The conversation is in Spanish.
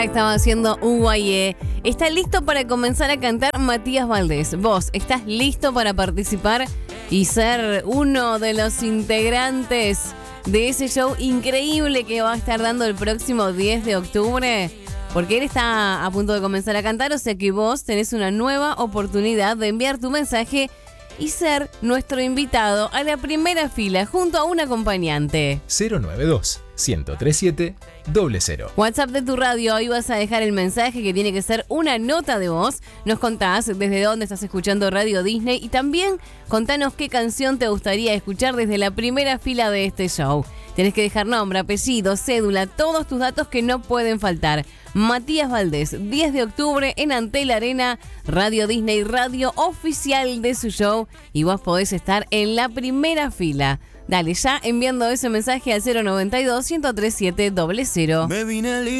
Estaba haciendo UAE. ¿Está listo para comenzar a cantar Matías Valdés? ¿Vos estás listo para participar y ser uno de los integrantes de ese show increíble que va a estar dando el próximo 10 de octubre? Porque él está a punto de comenzar a cantar, o sea que vos tenés una nueva oportunidad de enviar tu mensaje y ser nuestro invitado a la primera fila junto a un acompañante. 092-1037-00. WhatsApp de tu radio, ahí vas a dejar el mensaje que tiene que ser una nota de voz. Nos contás desde dónde estás escuchando Radio Disney y también contanos qué canción te gustaría escuchar desde la primera fila de este show. Tenés que dejar nombre, apellido, cédula, todos tus datos que no pueden faltar. Matías Valdés, 10 de octubre en Antel Arena, Radio Disney, radio oficial de su show, y vos podés estar en la primera fila. Dale, ya enviando ese mensaje al 092-1037-00.